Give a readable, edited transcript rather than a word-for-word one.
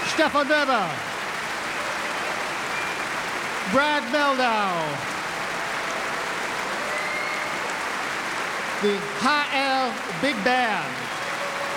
Stefan Weber, Brad Meldau, the HR Big Band.